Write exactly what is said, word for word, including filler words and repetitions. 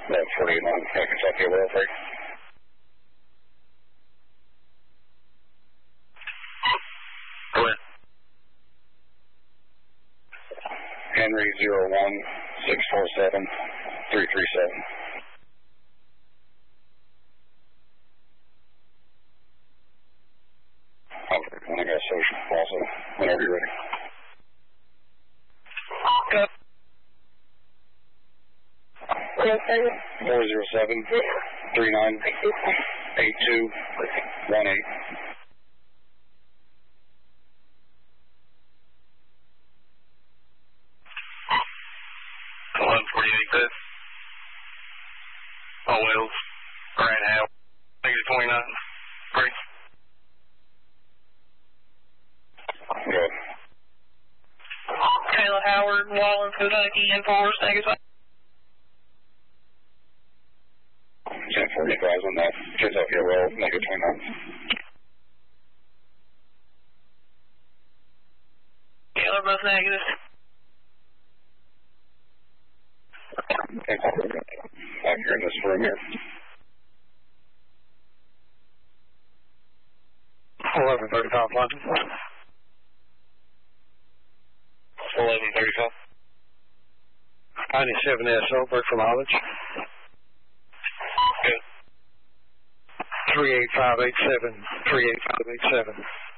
eleven forty-eight on Kentucky Rail Freight. Go ahead. Henry zero one six four seven three three seven. I got social also, whenever you're ready. Go. four zero seven three nine eight two one eight. eleven forty-eight, good. All wheels. Right now. Negative twenty-nine. Great. Good. Kayla Howard, Wallen, Kentucky, enforced, negative. ten forty-five on that Kentucky Rail, negative twenty-nine. Yeah, they're both negative. Back here in this room here. eleven thirty-five, London. eleven thirty-five. ninety-seven S O, break for mileage. Good. three eight five eight seven, three eight five eight seven.